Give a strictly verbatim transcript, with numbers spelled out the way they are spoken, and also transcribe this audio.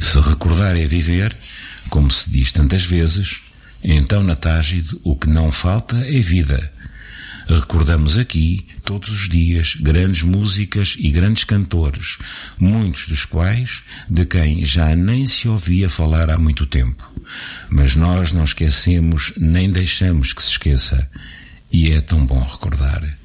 Se recordar é viver, como se diz tantas vezes, então na Tágide o que não falta é vida. Recordamos aqui, todos os dias, grandes músicas e grandes cantores, muitos dos quais de quem já nem se ouvia falar há muito tempo. Mas nós não esquecemos nem deixamos que se esqueça. E é tão bom recordar.